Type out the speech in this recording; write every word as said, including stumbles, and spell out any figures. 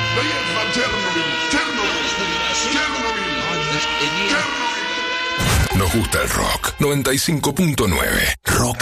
Nos gusta el rock. noventa y cinco punto nueve. Rock